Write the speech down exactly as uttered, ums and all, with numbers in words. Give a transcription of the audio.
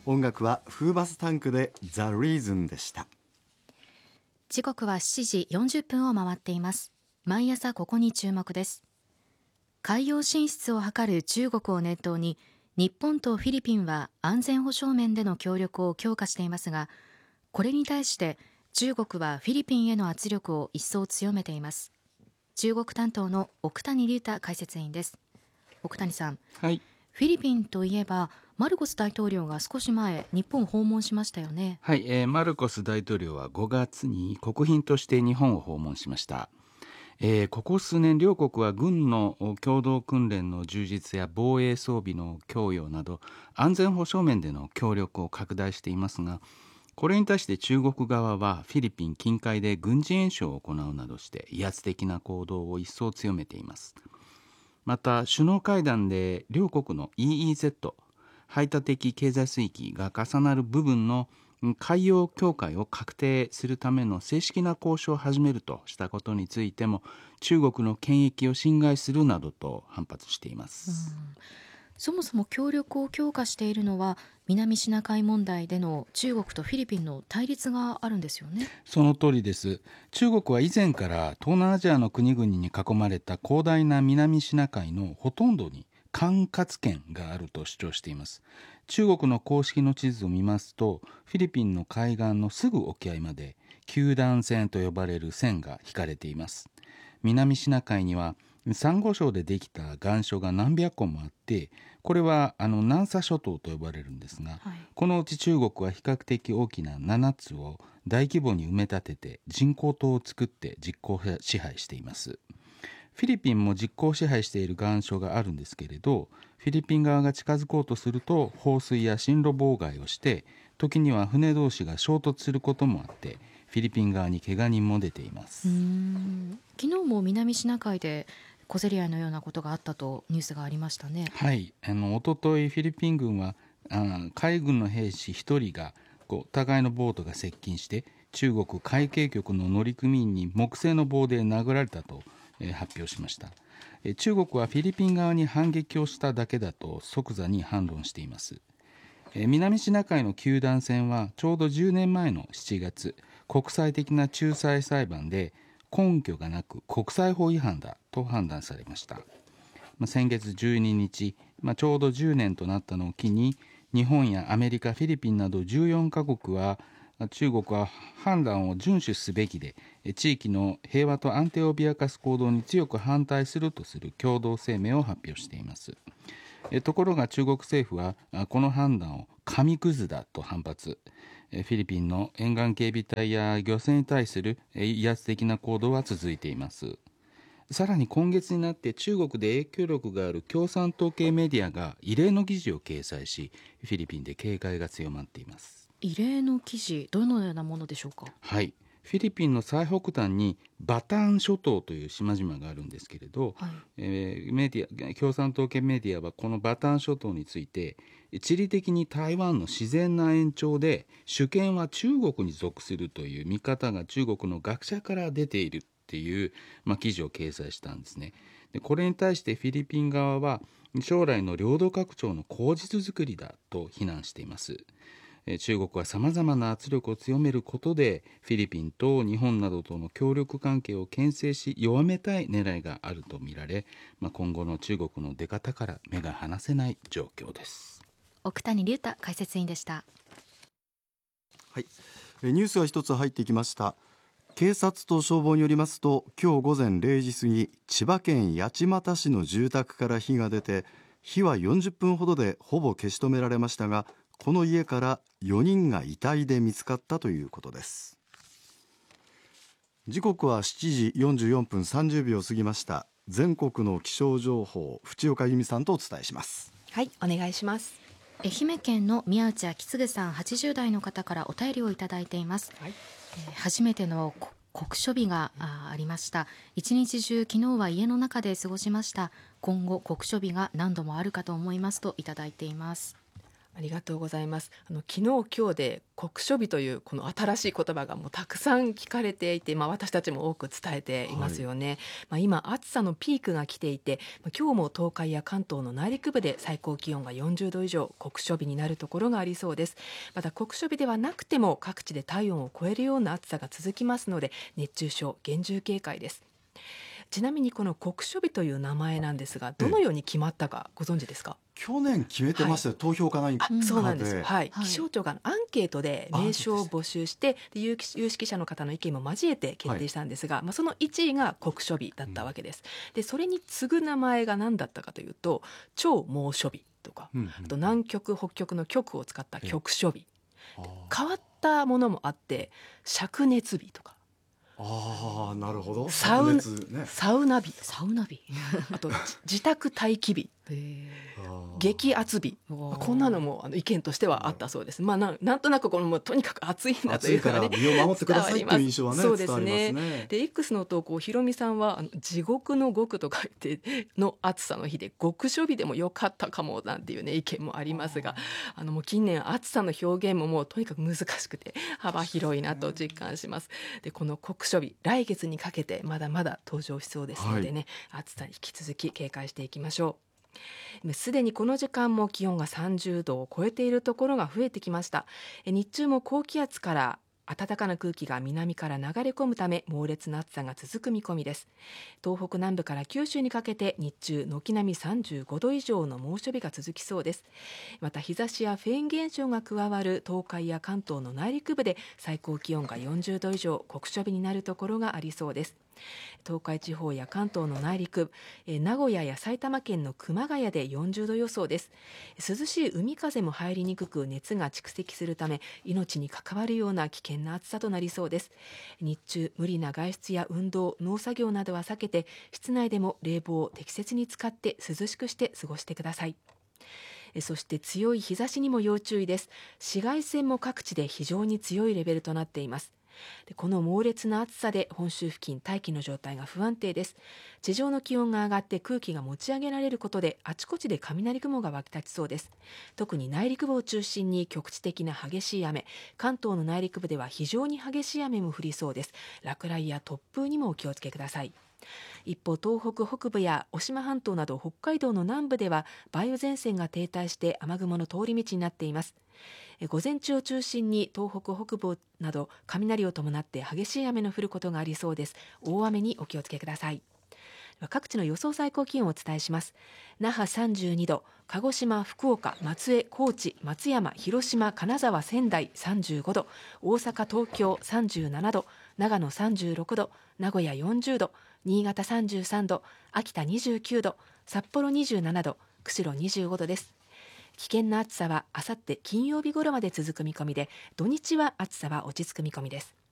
音楽はフーバスタンクで The Reason でした。 時刻はしちじよんじゅっぷんを回っています。毎朝ここに注目です。海洋進出を図る中国を念頭に、日本とフィリピンは安全保障面での協力を強化していますが、これに対して中国はフィリピンへの圧力を一層強めています。中国担当の奥谷隆太解説委員です。奥谷さん、 はい、 フィリピンといえばマルコス大統領が少し前日本を訪問しましたよね。 はい、えー、マルコス大統領はごがつに国賓として日本を訪問しました。えー、ここ数年両国は軍の共同訓練の充実や防衛装備の供与など安全保障面での協力を拡大していますが、これに対して中国側はフィリピン近海で軍事演習を行うなどして威圧的な行動を一層強めています。また首脳会談で両国の イーイーゼット 排他的経済水域が重なる部分の海洋境界を確定するための正式な交渉を始めるとしたことについても中国の権益を侵害するなどと反発しています。 うん、そもそも協力を強化しているのは南シナ海問題での中国とフィリピンの対立があるんですよね。 その通りです。中国は以前から東南アジアの国々に囲まれた広大な南シナ海のほとんどに管轄権があると主張しています。中国の公式の地図を見ますと、フィリピンの海岸のすぐ沖合まで九段線と呼ばれる線が引かれています。南シナ海にはサンゴ礁でできた岩礁が何百個もあって、これはあの南沙諸島と呼ばれるんですが、はい、このうち中国は比較的大きなななつを大規模に埋め立てて人工島を作って実効支配しています。フィリピンも実効支配している岩礁があるんですけれど、フィリピン側が近づこうとすると放水や進路妨害をして、時には船同士が衝突することもあってフィリピン側に怪我人も出ています。 うーん、昨日も南シナ海で小競り合いのようなことがあったとニュースがありましたね。 はい、あの一昨日フィリピン軍はあ海軍の兵士ひとりがこう互いのボートが接近して中国海警局の乗組員に木製の棒で殴られたと、えー、発表しました。えー、中国はフィリピン側に反撃をしただけだと即座に反論しています。えー、南シナ海の九段線はちょうどじゅうねんまえのしちがつ、国際的な仲裁裁判で根拠がなく国際法違反だと判断されました。まあ、先月じゅうににち、まあ、ちょうどじゅうねんとなったのを機に日本やアメリカ、フィリピンなどじゅうよんかこくは中国は判断を遵守すべきで地域の平和と安定を脅かす行動に強く反対するとする共同声明を発表しています。ところが中国政府はこの判断を紙くずだと反発。フィリピンの沿岸警備隊や漁船に対する威圧的な行動は続いています。さらに今月になって中国で影響力がある共産党系メディアが異例の記事を掲載し、フィリピンで警戒が強まっています。 異例の記事、どのようなものでしょうか。 はい、フィリピンの最北端にバターン諸島という島々があるんですけれど、はい、えー、メディア共産党系メディアはこのバターン諸島について地理的に台湾の自然な延長で主権は中国に属するという見方が中国の学者から出ているっていう、まあ、記事を掲載したんですね。でこれに対してフィリピン側は将来の領土拡張の口実作りだと非難しています。中国はさまざまな圧力を強めることでフィリピンと日本などとの協力関係を牽制し弱めたい狙いがあるとみられ、まあ、今後の中国の出方から目が離せない状況です。 奥谷隆太解説委員でした。 はい、ニュースが一つ入ってきました。警察と消防によりますと、今日午前れいじ過ぎ、千葉県八街市の住宅から火が出て、火はよんじゅっぷんほどでほぼ消し止められましたが、この家からよにんが遺体で見つかったということです。時刻はしちじよんじゅうよんぷんさんじゅうびょう過ぎました。全国の気象情報、淵岡由美さんとお伝えします。 はい、お願いします。 愛媛県の宮内昭次さんはちじゅうだいの方からお便りをいただいています。はい、えー、初めての酷暑日が あ, ありました。一日中昨日は家の中で過ごしました。今後酷暑日が何度もあるかと思いますといただいています。 ありがとうございます。あの昨日今日で酷暑日というこの新しい言葉がもうたくさん聞かれていて、まあ、私たちも多く伝えていますよね、まあ、今暑さのピークが来ていて、まあ今日も東海や関東の内陸部で最高気温がよんじゅうど以上、酷暑日になるところがありそうです。また酷暑日ではなくても各地で体温を超えるような暑さが続きますので、熱中症厳重警戒です。ちなみにこの酷暑日という名前なんですが、どのように決まったかご存知ですか？ 去年決めてましたよ、投票か何かあ、そうなんです、 ではいはい気象庁がアンケートで名称を募集してで有識有識者の方の意見も交えて決定したんですが、まあ、そのいちいが酷暑日だったわけです、でそれに次ぐ名前が何だったかというと、超猛暑日とか、 うんうんあと南極北極の極を使った極暑日、 あ変わったものもあって、灼熱日とかあーなるほど、 サウナ灼熱ねサウナ日、 サウナ日あと自宅待機日、 あー激熱日、まあこんなのもあの意見としてはあったそうです。まあ、なんなんとなくこのもうとにかく暑いんだと暑いうからいのがね身を守ってくださいという印象はねそう伝わりですねますね。 で X の投稿、ひろみさんはあの地獄の極と書いての暑さの日で極暑日でもよかったかもなんていうね意見もありますが、あのもう近年暑さの表現ももうとにかく難しくて幅広いなと実感します。でこの酷暑日、来月にかけてまだまだ登場しそうですのでね、暑さに引き続き警戒していきましょう。すでにこの時間も気温がさんじゅうどを超えているところが増えてきました。え日中も高気圧から暖かな空気が南から流れ込むため猛烈な暑さが続く見込みです。東北南部から九州にかけて日中軒並みさんじゅうごど以上の猛暑日が続きそうです。また日差しやフェーン現象が加わる東海や関東の内陸部で最高気温がよんじゅうど以上、酷暑日になるところがありそうです。東海地方や関東の内陸、え名古屋や埼玉県の熊谷でよんじゅうど予想です。涼しい海風も入りにくく熱が蓄積するため命に関わるような危険な暑さとなりそうです。日中無理な外出や運動、農作業などは避けて室内でも冷房を適切に使って涼しくして過ごしてください。そして強い日差しにも要注意です。紫外線も各地で非常に強いレベルとなっています。でこの猛烈な暑さで本州付近大気の状態が不安定です。地上の気温が上がって空気が持ち上げられることであちこちで雷雲が湧き立ちそうです。特に内陸部を中心に局地的な激しい雨、関東の内陸部では非常に激しい雨も降りそうです。落雷や突風にもお気をつけください。一方、東北北部や渡島半島など北海道の南部では梅雨前線が停滞して雨雲の通り道になっています。午前中を中心に東北北部など雷を伴って激しい雨の降ることがありそうです。大雨にお気をつけください。各地の予想最高気温をお伝えします。那覇さんじゅうにど、鹿児島、福岡、松江、高知、松山、広島、金沢、仙台さんじゅうごど、大阪、東京さんじゅうななど、長野さんじゅうろくど、名古屋よんじゅうど、新潟さんじゅうさんど、秋田にじゅうきゅうど、札幌にじゅうななど、釧路にじゅうごどです。危険な暑さはあさって金曜日頃まで続く見込みで、土日は暑さは落ち着く見込みです。